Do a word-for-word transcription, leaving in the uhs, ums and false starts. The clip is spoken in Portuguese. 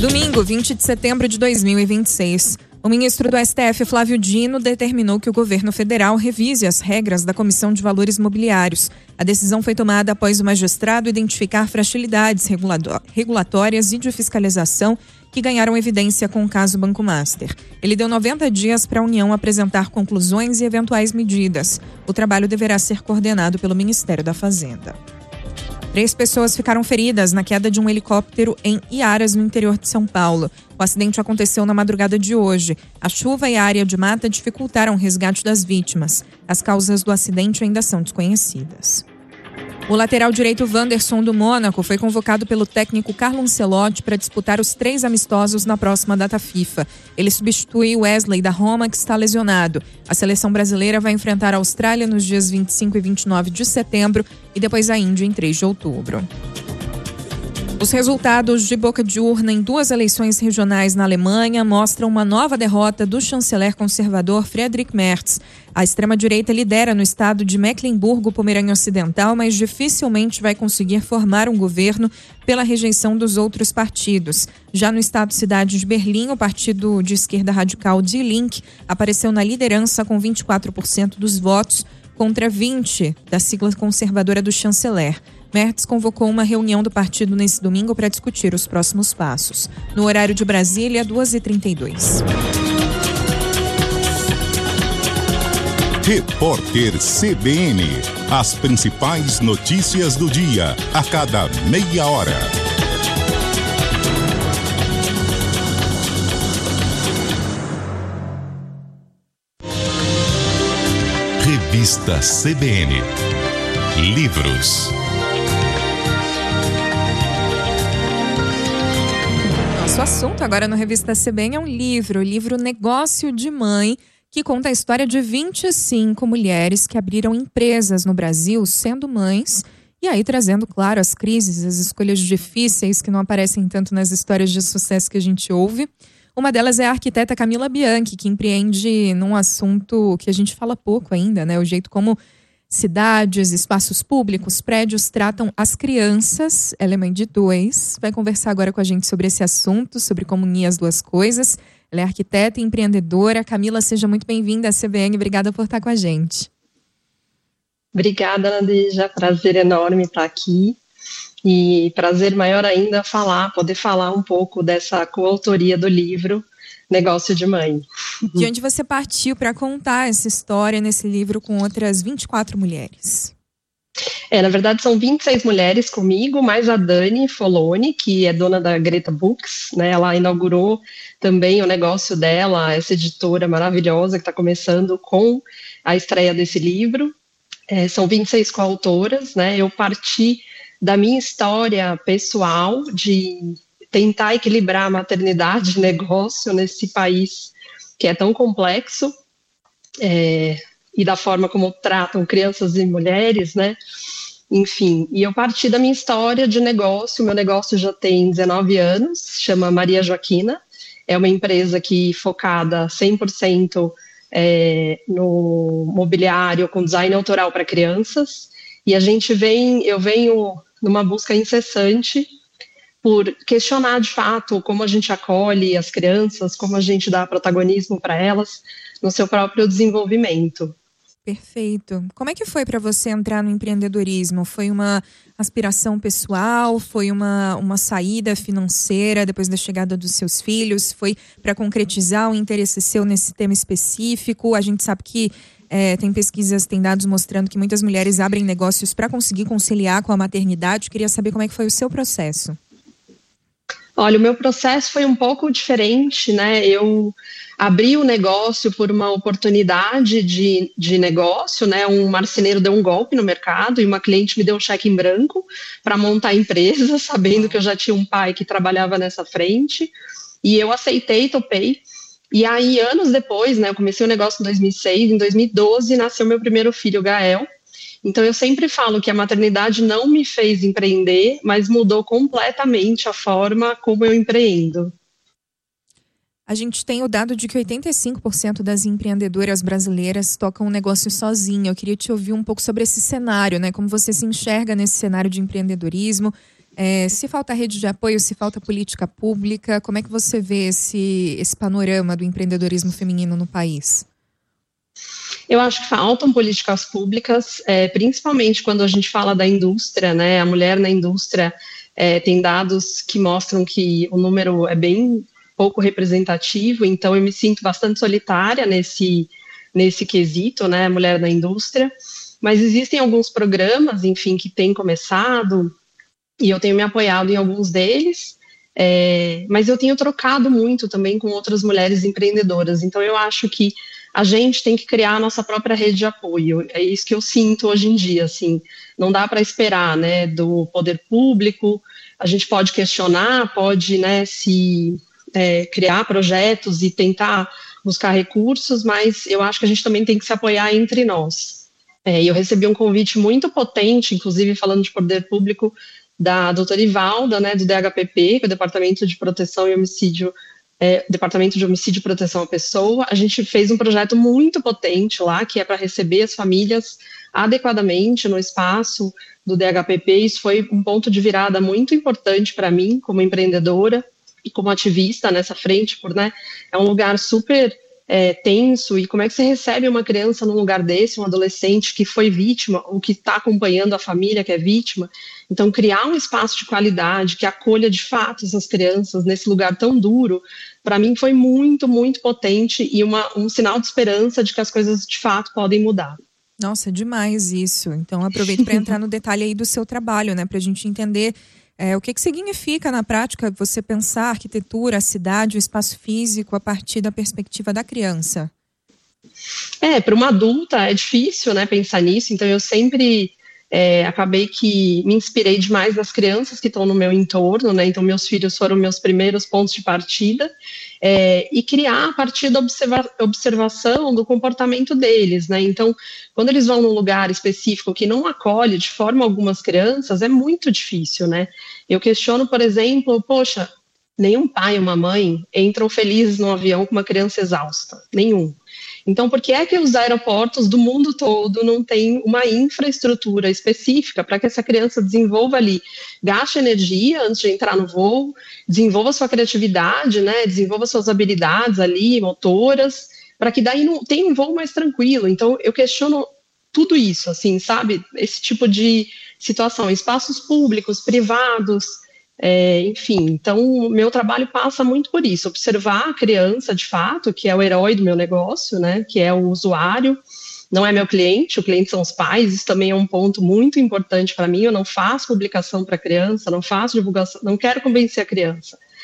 Domingo, vinte de setembro de dois mil e vinte e seis. O ministro do S T F, Flávio Dino, determinou que o governo federal revise as regras da Comissão de Valores Mobiliários. A decisão foi tomada após o magistrado identificar fragilidades regulatórias e de fiscalização que ganharam evidência com o caso Banco Master. Ele deu noventa dias para a União apresentar conclusões e eventuais medidas. O trabalho deverá ser coordenado pelo Ministério da Fazenda. Três pessoas ficaram feridas na queda de um helicóptero em Iaras, no interior de São Paulo. O acidente aconteceu na madrugada de hoje. A chuva e a área de mata dificultaram o resgate das vítimas. As causas do acidente ainda são desconhecidas. O lateral direito Wanderson do Mônaco foi convocado pelo técnico Carlo Ancelotti para disputar os três amistosos na próxima data FIFA. Ele substitui Wesley da Roma, que está lesionado. A seleção brasileira vai enfrentar a Austrália nos dias vinte e cinco e vinte e nove de setembro e depois a Índia em três de outubro. Os resultados de boca de urna em duas eleições regionais na Alemanha mostram uma nova derrota do chanceler conservador Friedrich Merz. A extrema-direita lidera no estado de Mecklemburgo-Pomerânia Ocidental, mas dificilmente vai conseguir formar um governo pela rejeição dos outros partidos. Já no estado-cidade de Berlim, o partido de esquerda radical Die Linke apareceu na liderança com vinte e quatro por cento dos votos contra vinte por cento da sigla conservadora do chanceler. Merz convocou uma reunião do partido nesse domingo para discutir os próximos passos. No horário de Brasília, duas e trinta e dois. Repórter C B N. As principais notícias do dia, a cada meia hora. Revista C B N. Livros. Nosso assunto agora no Revista C B N é um livro, o livro Negócio de Mãe, que conta a história de vinte e cinco mulheres que abriram empresas no Brasil sendo mães, e aí trazendo, claro, as crises, as escolhas difíceis que não aparecem tanto nas histórias de sucesso que a gente ouve. Uma delas é a arquiteta Camila Bianchi, que empreende num assunto que a gente fala pouco ainda, né? O jeito como cidades, espaços públicos, prédios tratam as crianças. Ela é mãe de dois. Vai conversar agora com a gente sobre esse assunto, sobre como unir as duas coisas. Ela é arquiteta e empreendedora. Camila, seja muito bem-vinda à C B N. Obrigada por estar com a gente. Obrigada, Nadija. Prazer enorme estar aqui. E prazer maior ainda falar, poder falar um pouco dessa coautoria do livro Negócio de Mãe. De onde você partiu para contar essa história nesse livro com outras vinte e quatro mulheres? É, na verdade são vinte e seis mulheres comigo, mais a Dani Foloni, que é dona da Greta Books, né? Ela inaugurou também o negócio dela, essa editora maravilhosa que está começando com a estreia desse livro. É, são vinte e seis coautoras, né? Eu parti da minha história pessoal de tentar equilibrar a maternidade e negócio nesse país que é tão complexo, é, e da forma como tratam crianças e mulheres, né? Enfim, e eu parti da minha história de negócio. Meu negócio já tem dezenove anos, chama Maria Joaquina, é uma empresa que focada cem por cento é, no mobiliário com design autoral para crianças, e a gente vem, eu venho numa busca incessante por questionar de fato como a gente acolhe as crianças, como a gente dá protagonismo para elas no seu próprio desenvolvimento. Perfeito. Como é que foi para você entrar no empreendedorismo? Foi uma aspiração pessoal? Foi uma, uma saída financeira depois da chegada dos seus filhos? Foi para concretizar um interesse seu nesse tema específico? A gente sabe que é, tem pesquisas, tem dados mostrando que muitas mulheres abrem negócios para conseguir conciliar com a maternidade. Eu queria saber como é que foi o seu processo. Olha, o meu processo foi um pouco diferente, né? Eu abri o negócio por uma oportunidade de, de negócio, né? Um marceneiro deu um golpe no mercado e uma cliente me deu um cheque em branco para montar a empresa, sabendo que eu já tinha um pai que trabalhava nessa frente, e eu aceitei, topei. E aí, anos depois, né? Eu comecei o negócio em dois mil e seis, em dois mil e doze nasceu meu primeiro filho, o Gael. Então, eu sempre falo que a maternidade não me fez empreender, mas mudou completamente a forma como eu empreendo. A gente tem o dado de que oitenta e cinco por cento das empreendedoras brasileiras tocam um negócio sozinha. Eu queria te ouvir um pouco sobre esse cenário, né? Como você se enxerga nesse cenário de empreendedorismo. É, se falta rede de apoio, se falta política pública, como é que você vê esse, esse panorama do empreendedorismo feminino no país? Eu acho que faltam políticas públicas, é, principalmente quando a gente fala da indústria, né? A mulher na indústria é, tem dados que mostram que o número é bem pouco representativo, então eu me sinto bastante solitária nesse, nesse quesito, né? Mulher na indústria. Mas existem alguns programas, enfim, que têm começado, e eu tenho me apoiado em alguns deles, é, mas eu tenho trocado muito também com outras mulheres empreendedoras, então eu acho que a gente tem que criar a nossa própria rede de apoio, é isso que eu sinto hoje em dia, assim, não dá para esperar, né, do poder público, a gente pode questionar, pode, né, se é, criar projetos e tentar buscar recursos, mas eu acho que a gente também tem que se apoiar entre nós. É, eu recebi um convite muito potente, inclusive falando de poder público, da doutora Ivalda, né, do D H P P, que é o Departamento de Proteção e Homicídio, é, Departamento de Homicídio e Proteção à Pessoa. A gente fez um projeto muito potente lá, que é para receber as famílias adequadamente no espaço do D H P P. Isso foi um ponto de virada muito importante para mim, como empreendedora e como ativista nessa frente, por, né, é um lugar super é, tenso, e como é que você recebe uma criança num lugar desse, um adolescente que foi vítima, ou que está acompanhando a família que é vítima. Então, criar um espaço de qualidade que acolha de fato essas crianças nesse lugar tão duro, para mim foi muito, muito potente e uma, um sinal de esperança de que as coisas de fato podem mudar. Nossa, é demais isso. Então, aproveito para entrar no detalhe aí do seu trabalho, né, para a gente entender é, o que, que significa na prática você pensar a arquitetura, a cidade, o espaço físico a partir da perspectiva da criança. É, para uma adulta é difícil, né, pensar nisso, então eu sempre é, acabei que me inspirei demais nas crianças que estão no meu entorno, né, então meus filhos foram meus primeiros pontos de partida, é, e criar a partir da observa- observação do comportamento deles, né, então quando eles vão num lugar específico que não acolhe de forma alguma as crianças, é muito difícil, né, eu questiono, por exemplo, poxa, nenhum pai ou uma mãe entram felizes num avião com uma criança exausta, nenhum. Então, por que é que os aeroportos do mundo todo não têm uma infraestrutura específica para que essa criança desenvolva ali, gaste energia antes de entrar no voo, desenvolva sua criatividade, né, desenvolva suas habilidades ali, motoras, para que daí não tenha um voo mais tranquilo. Então, eu questiono tudo isso, assim, sabe? Esse tipo de situação, espaços públicos, privados, É, enfim, então o meu trabalho passa muito por isso, observar a criança de fato, que é o herói do meu negócio, né, que é o usuário, não é meu cliente, o cliente são os pais, isso também é um ponto muito importante para mim, eu não faço publicação para criança, não faço divulgação, não quero convencer a criança,